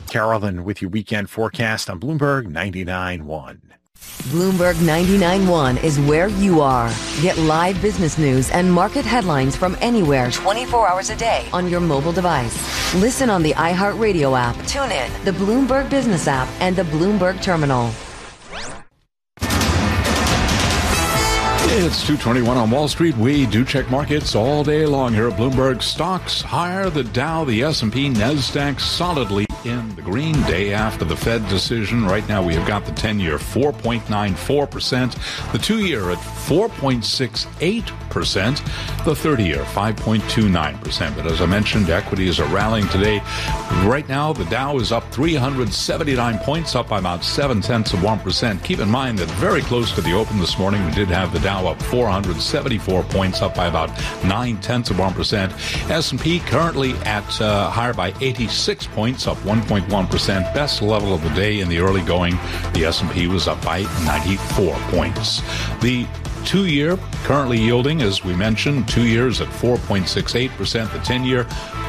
Carolyn with your weekend forecast on Bloomberg 99.1. Bloomberg 99.1 is where you are. Get live business news and market headlines from anywhere 24 hours a day on your mobile device. Listen on the iHeartRadio app, tune in, the Bloomberg Business app, and the Bloomberg Terminal. It's 2:21 on Wall Street. We do check markets all day long here at Bloomberg. Stocks higher, the Dow, the S&P, NASDAQ solidly in the green day after the Fed decision. Right now we have got the 10-year 4.94%, the 2-year at 4.68%, the 30-year 5.29%. But as I mentioned, equities are rallying today. Right now the Dow is up 379 points, up by about 0.7%. Keep in mind that very close to the open this morning, we did have the Dow up 474 points, up by about 0.9%. S&P currently at higher by 86 points, up 1.1%. Best level of the day in the early going. The S&P was up by 94 points. The 2-year currently yielding, as we mentioned, 2 years at 4.68%. The 10-year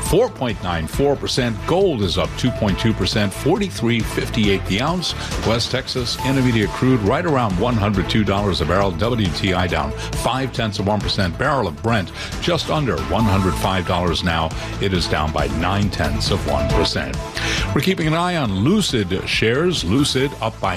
4.94%. Gold is up 2.2%, 43.58 the ounce. West Texas Intermediate crude right around $102 a barrel. WTI down 0.5%. Barrel of Brent just under $105 now. It is down by 0.9%. We're keeping an eye on Lucid shares. Lucid up by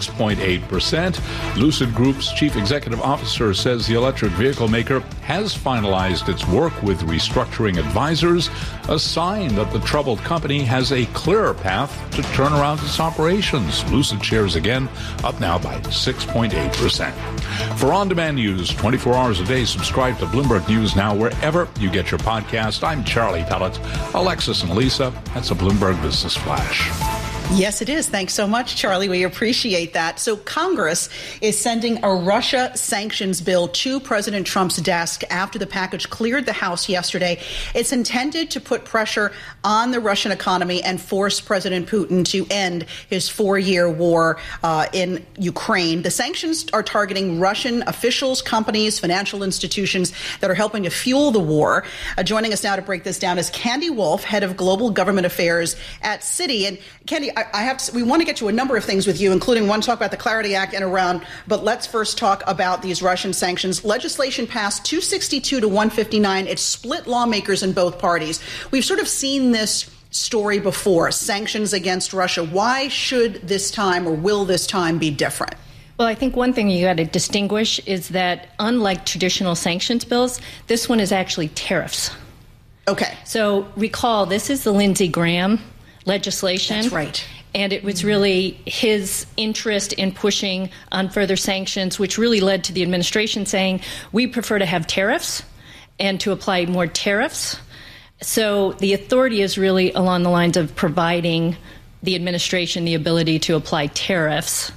6.8%. Lucid Group's chief executive officer says the electric vehicle maker has finalized its work with restructuring advisors, a sign that the troubled company has a clearer path to turn around its operations. Lucid shares again up now by 6.8%. For on-demand news 24 hours a day, subscribe to Bloomberg News Now wherever you get your podcast. I'm Charlie Pellet. Alexis and Lisa, that's a Bloomberg Business Flash. Yes, it is. Thanks so much, Charlie. We appreciate that. So Congress is sending a Russia sanctions bill to President Trump's desk after the package cleared the House yesterday. It's intended to put pressure on the Russian economy and force President Putin to end his 4-year war in Ukraine. The sanctions are targeting Russian officials, companies, financial institutions that are helping to fuel the war. Joining us now to break this down is Candy Wolf, head of global government affairs at Citi. And Candy, we want to get to a number of things with you, including one talk about the Clarity Act and around, but let's first talk about these Russian sanctions. Legislation passed 262 to 159. It split lawmakers in both parties. We've sort of seen this story before, sanctions against Russia. Why should this time, or will this time, be different? Well, I think one thing you got to distinguish is that unlike traditional sanctions bills, this one is actually tariffs. Okay. So recall, this is the Lindsey Graham legislation. That's right. And it was really his interest in pushing on further sanctions, which really led to the administration saying, we prefer to have tariffs and to apply more tariffs. So the authority is really along the lines of providing the administration the ability to apply tariffs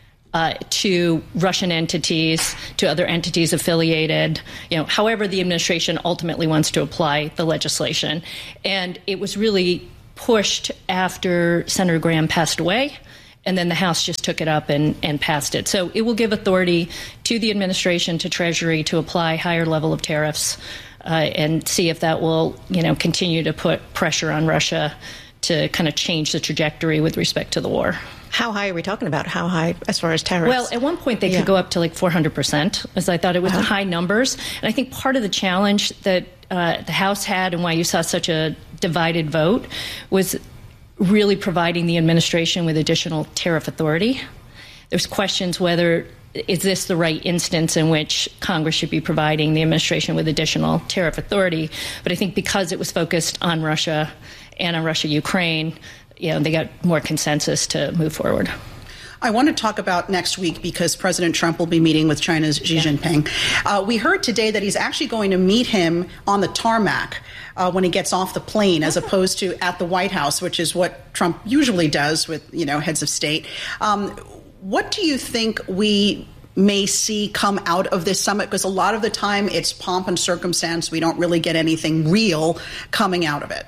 to Russian entities, to other entities affiliated, however the administration ultimately wants to apply the legislation. And it was really pushed after Senator Graham passed away, and then the House just took it up and passed it. So it will give authority to the administration, to Treasury, to apply higher level of tariffs and see if that will, continue to put pressure on Russia to kind of change the trajectory with respect to the war. How high are we talking about? How high as far as tariffs? Well, at one point they could go up to like 400%, as I thought it was high numbers. And I think part of the challenge that the House had and why you saw such a divided vote was really providing the administration with additional tariff authority. There's questions whether is this the right instance in which Congress should be providing the administration with additional tariff authority. But I think because it was focused on Russia and on Russia-Ukraine, they got more consensus to move forward. I want to talk about next week because President Trump will be meeting with China's Xi Jinping. We heard today that he's actually going to meet him on the tarmac when he gets off the plane, as opposed to at the White House, which is what Trump usually does with, heads of state. What do you think we may see come out of this summit? Because a lot of the time it's pomp and circumstance. We don't really get anything real coming out of it.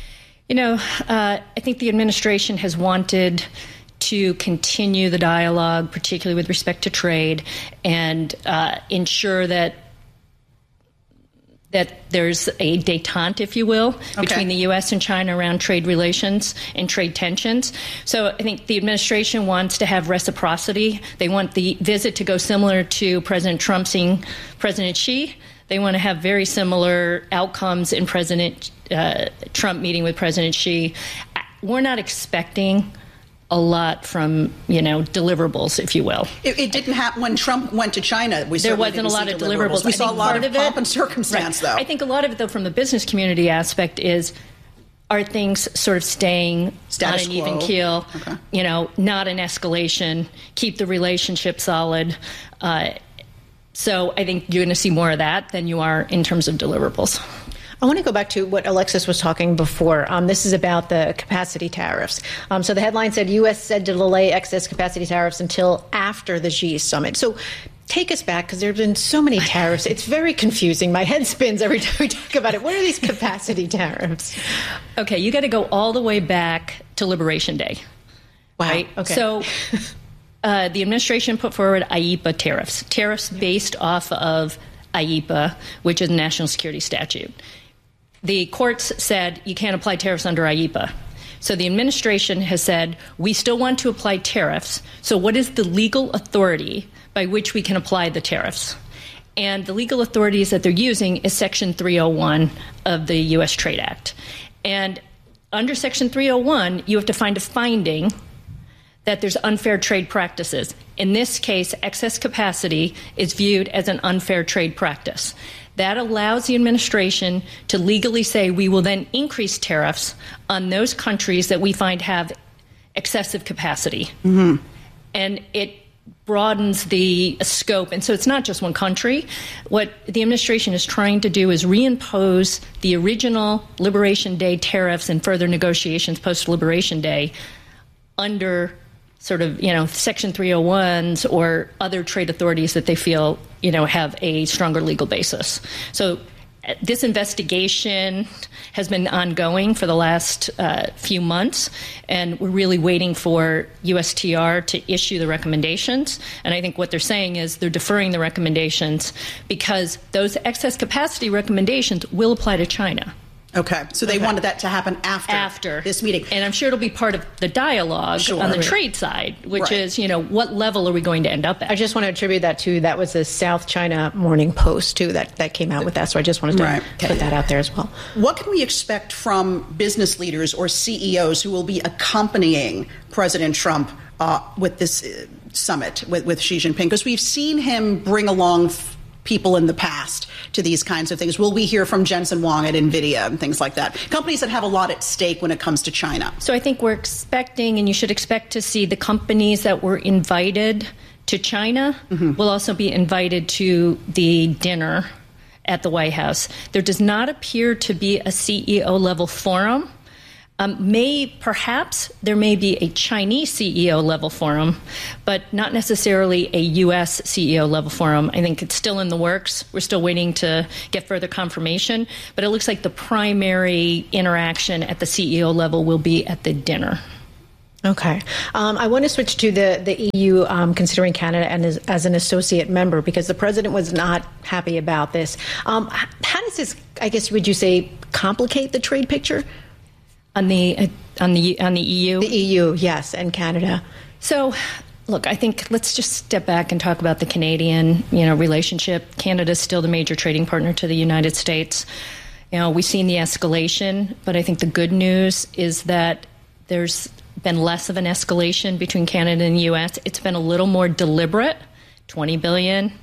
I think the administration has wanted to continue the dialogue, particularly with respect to trade, and ensure that that there's a détente, if you will, between the U.S. and China around trade relations and trade tensions. So I think the administration wants to have reciprocity. They want the visit to go similar to President Trump seeing President Xi. They want to have very similar outcomes in President Trump meeting with President Xi. We're not expecting a lot from, deliverables, if you will. It didn't happen when Trump went to China. There wasn't a lot of deliverables. We saw a lot of pomp and circumstance, though. I think a lot of it, though, from the business community aspect is, are things sort of staying status on an even quo. keel, not an escalation, keep the relationship solid. So I think you're going to see more of that than you are in terms of deliverables. I want to go back to what Alexis was talking before. This is about the capacity tariffs. So the headline said, U.S. said to delay excess capacity tariffs until after the Xi summit. So take us back, because there have been so many tariffs. It's very confusing. My head spins every time we talk about it. What are these capacity tariffs? Okay, you got to go all the way back to Liberation Day. Wow. Right? Okay. So the administration put forward IEEPA tariffs based off of IEEPA, which is a national security statute. The courts said you can't apply tariffs under IEEPA. So the administration has said, we still want to apply tariffs. So what is the legal authority by which we can apply the tariffs? And the legal authorities that they're using is Section 301 of the U.S. Trade Act. And under Section 301, you have to find a finding that there's unfair trade practices. In this case, excess capacity is viewed as an unfair trade practice. That allows the administration to legally say we will then increase tariffs on those countries that we find have excessive capacity. Mm-hmm. And it broadens the scope. And so it's not just one country. What the administration is trying to do is reimpose the original Liberation Day tariffs and further negotiations post-Liberation Day under sort of, Section 301s or other trade authorities that they feel, have a stronger legal basis. So this investigation has been ongoing for the last few months, and we're really waiting for USTR to issue the recommendations. And I think what they're saying is they're deferring the recommendations because those excess capacity recommendations will apply to China. Okay, so they wanted that to happen after this meeting. And I'm sure it'll be part of the dialogue on the trade side, which is, what level are we going to end up at? I just want to attribute that to, that was the South China Morning Post, too, that came out with that. So I just wanted to put that out there as well. What can we expect from business leaders or CEOs who will be accompanying President Trump with this summit with Xi Jinping? Because we've seen him bring along people in the past to these kinds of things. Will we hear from Jensen Huang at NVIDIA and things like that? Companies that have a lot at stake when it comes to China. So I think we're expecting, and you should expect to see the companies that were invited to China will also be invited to the dinner at the White House. There does not appear to be a CEO level forum. Perhaps there may be a Chinese CEO level forum, but not necessarily a U.S. CEO level forum. I think it's still in the works. We're still waiting to get further confirmation, but it looks like the primary interaction at the CEO level will be at the dinner. Okay. I want to switch to the EU considering Canada as an associate member, because the president was not happy about this. How does this, I guess, would you say, complicate the trade picture? On the EU? The EU, yes, and Canada. So, look, I think let's just step back and talk about the Canadian, relationship. Canada is still the major trading partner to the United States. We've seen the escalation, but I think the good news is that there's been less of an escalation between Canada and the U.S. It's been a little more deliberate. $20 billion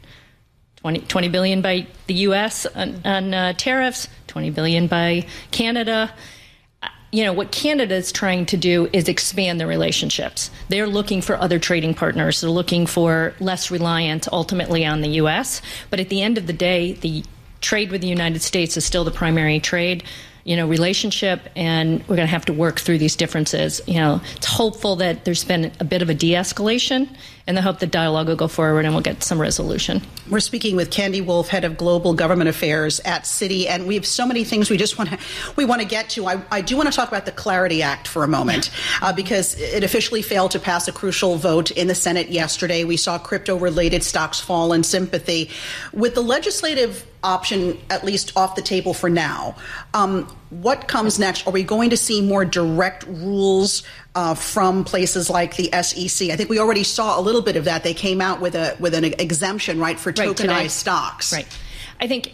by the U.S. on tariffs, $20 billion by Canada. What Canada is trying to do is expand their relationships. They're looking for other trading partners. They're looking for less reliance ultimately on the U.S. But at the end of the day, the trade with the United States is still the primary trade, relationship, and we're going to have to work through these differences. It's hopeful that there's been a bit of a de-escalation in the hope that dialogue will go forward and we'll get some resolution. We're speaking with Candy Wolf, head of global government affairs at Citi, and we have so many things we want to get to. I do want to talk about the Clarity Act for a moment because it officially failed to pass a crucial vote in the Senate yesterday. We saw crypto-related stocks fall in sympathy. With the legislative option at least off the table for now, what comes next? Are we going to see more direct rules from places like the SEC? I think we already saw a little bit of that. They came out with an exemption, right, for tokenized stocks. Right. I think,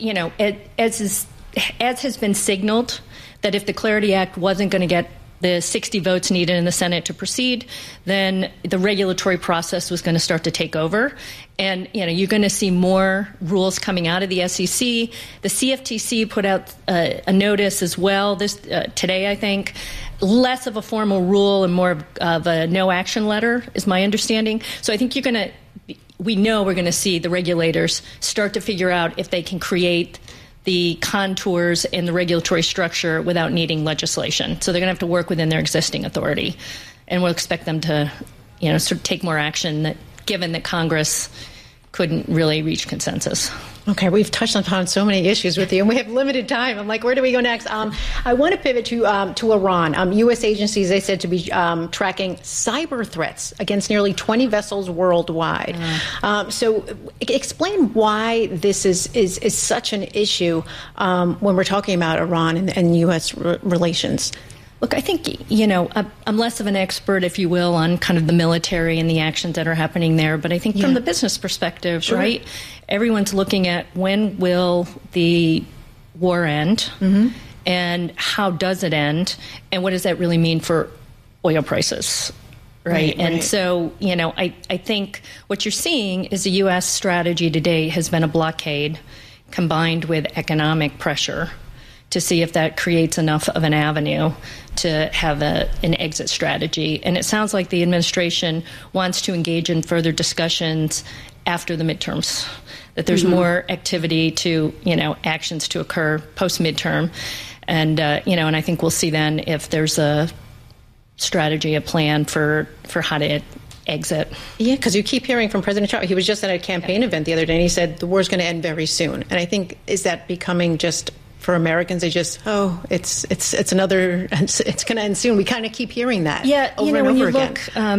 as has been signaled, that if the Clarity Act wasn't going to get the 60 votes needed in the Senate to proceed, then the regulatory process was going to start to take over. And, you're going to see more rules coming out of the SEC. The CFTC put out a notice as well today, I think. Less of a formal rule and more of a no action letter is my understanding. So I think we know we're going to see the regulators start to figure out if they can create the contours and the regulatory structure without needing legislation. So they're going to have to work within their existing authority. And we'll expect them to, sort of take more action given that Congress couldn't really reach consensus. Okay, we've touched upon so many issues with you, and we have limited time. I'm like, where do we go next? I want to pivot to Iran. U.S. agencies, they said, to be tracking cyber threats against nearly 20 vessels worldwide. So explain why this is such an issue when we're talking about Iran and U.S. relations. Look, I think, I'm less of an expert, if you will, on kind of the military and the actions that are happening there. But I think from the business perspective, right, everyone's looking at when will the war end and how does it end and what does that really mean for oil prices, right? And so, I think what you're seeing is the U.S. strategy today has been a blockade combined with economic pressure to see if that creates enough of an avenue to have an exit strategy. And it sounds like the administration wants to engage in further discussions after the midterms, that there's more activity to, actions to occur post-midterm. And, and I think we'll see then if there's a strategy, a plan for how to exit. Yeah, because you keep hearing from President Trump. He was just at a campaign event the other day, and he said the war's going to end very soon. And I think, is that becoming just, for Americans, they just, it's going to end soon. We kind of keep hearing that over and over again.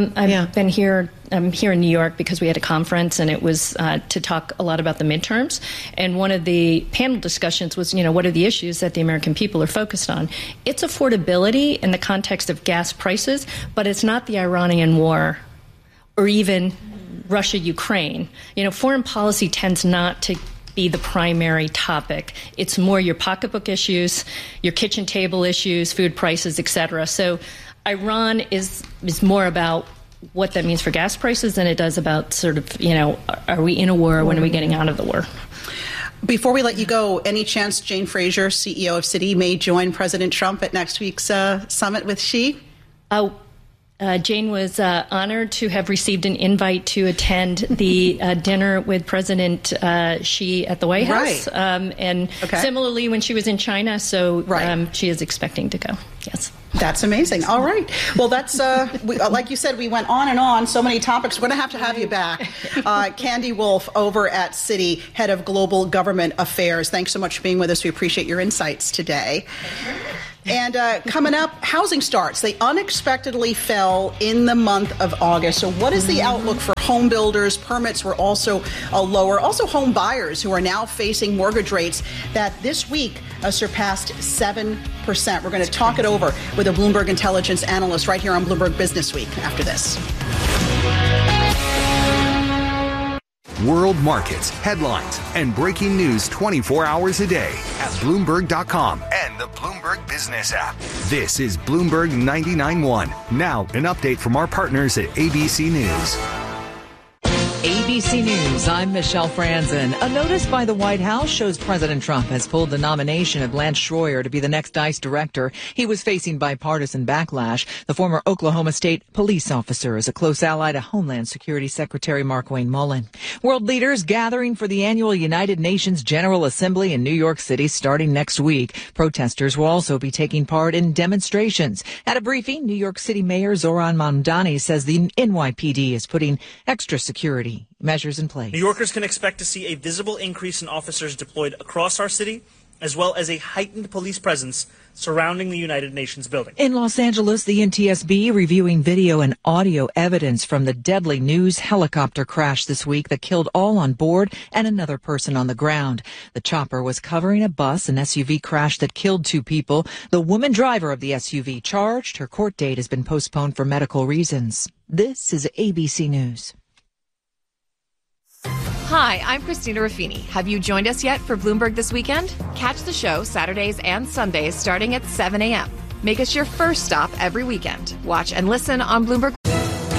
I'm here in New York because we had a conference, and it was to talk a lot about the midterms. And one of the panel discussions was, what are the issues that the American people are focused on? It's affordability in the context of gas prices, but it's not the Iranian war or even Russia-Ukraine. Foreign policy tends not to be the primary topic. It's more your pocketbook issues, your kitchen table issues, food prices, et cetera. So Iran is more about what that means for gas prices than it does about sort of, are we in a war? When are we getting out of the war? Before we let you go, any chance Jane Fraser, CEO of Citi, may join President Trump at next week's summit with Xi? Jane was honored to have received an invite to attend the dinner with President Xi at the White House. And similarly, when she was in China, so she is expecting to go. Yes. That's amazing. All right. Well, that's, like you said, we went on and on, so many topics. We're going to have you back. Candy Wolf over at Citi, head of global government affairs. Thanks so much for being with us. We appreciate your insights today. And coming up, housing starts. They unexpectedly fell in the month of August. So what is the outlook for home builders? Permits were also lower. Also home buyers who are now facing mortgage rates that this week surpassed 7%. We're going to talk it over with a Bloomberg Intelligence analyst right here on Bloomberg Business Week after this. World markets, headlines, and breaking news 24 hours a day at Bloomberg.com and the Bloomberg Business app. This is Bloomberg 99.1. Now, an update from our partners at ABC News. ABC News, I'm Michelle Franzen. A notice by the White House shows President Trump has pulled the nomination of Lance Schroyer to be the next ICE director. He was facing bipartisan backlash. The former Oklahoma State police officer is a close ally to Homeland Security Secretary Markwayne Mullin. World leaders gathering for the annual United Nations General Assembly in New York City starting next week. Protesters will also be taking part in demonstrations. At a briefing, New York City Mayor Zoran Mamdani says the NYPD is putting extra security measures in place. New Yorkers can expect to see a visible increase in officers deployed across our city, as well as a heightened police presence surrounding the United Nations building. In Los Angeles, the NTSB reviewing video and audio evidence from the deadly news helicopter crash this week that killed all on board and another person on the ground. The chopper was covering a bus, an SUV crash that killed 2 people. The woman driver of the SUV charged. Her court date has been postponed for medical reasons. This is ABC News. Hi, I'm Christina Ruffini. Have you joined us yet for Bloomberg This Weekend? Catch the show Saturdays and Sundays starting at 7 a.m. Make us your first stop every weekend. Watch and listen on Bloomberg